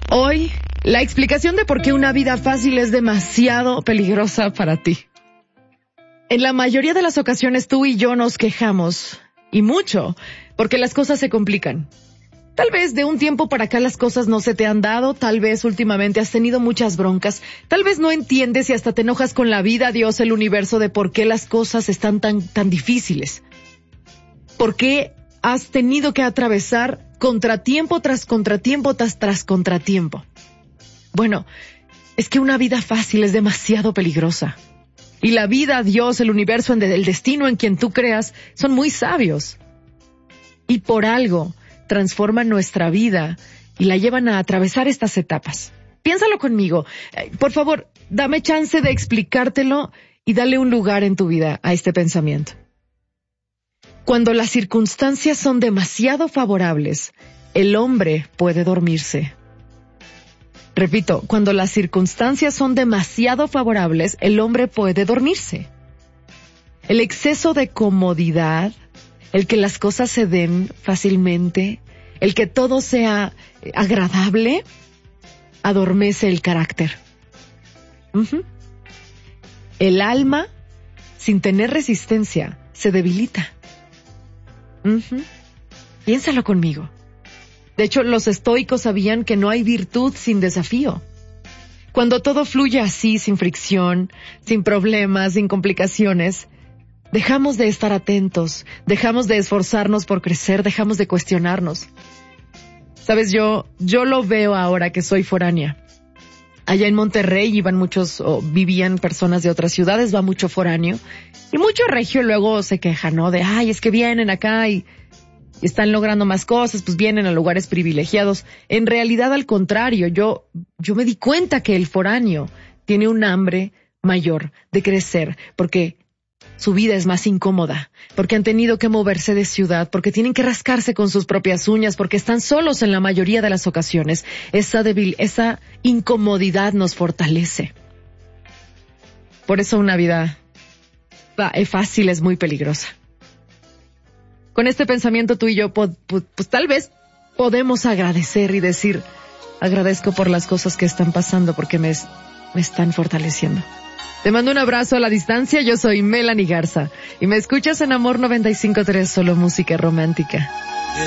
Hoy, la explicación de por qué una vida fácil es demasiado peligrosa para ti. En la mayoría de las ocasiones tú y yo nos quejamos, y mucho, porque las cosas se complican. Tal vez de un tiempo para acá las cosas no se te han dado, tal vez últimamente has tenido muchas broncas, tal vez no entiendes y hasta te enojas con la vida, Dios, el universo, de por qué las cosas están tan difíciles. ¿Por qué has tenido que atravesar contratiempo tras contratiempo tras contratiempo? Bueno, es que una vida fácil es demasiado peligrosa. Y la vida, Dios, el universo, el destino en quien tú creas, son muy sabios. Y por algo transforman nuestra vida y la llevan a atravesar estas etapas. Piénsalo conmigo. Por favor, dame chance de explicártelo y dale un lugar en tu vida a este pensamiento. Cuando las circunstancias son demasiado favorables, el hombre puede dormirse. Repito, cuando las circunstancias son demasiado favorables, el hombre puede dormirse. El exceso de comodidad, el que las cosas se den fácilmente, el que todo sea agradable, adormece el carácter. El alma, sin tener resistencia, se debilita. Piénsalo conmigo. De hecho, los estoicos sabían que no hay virtud sin desafío. Cuando todo fluye así, sin fricción, sin problemas, sin complicaciones, dejamos de estar atentos, dejamos de esforzarnos por crecer, dejamos de cuestionarnos. Sabes, yo lo veo ahora que soy foránea. Allá en Monterrey vivían personas de otras ciudades, va mucho foráneo. Y mucho regio luego se queja, ¿no? De, es que vienen acá y están logrando más cosas, pues vienen a lugares privilegiados. En realidad, al contrario, yo me di cuenta que el foráneo tiene un hambre mayor de crecer, porque su vida es más incómoda, porque han tenido que moverse de ciudad, porque tienen que rascarse con sus propias uñas, porque están solos en la mayoría de las ocasiones. Esa incomodidad nos fortalece. Por eso una vida fácil es muy peligrosa. Con este pensamiento tú y yo, pues tal vez podemos agradecer y decir, agradezco por las cosas que están pasando porque me están fortaleciendo. Te mando un abrazo a la distancia, yo soy Melanie Garza y me escuchas en Amor 95.3, solo música romántica.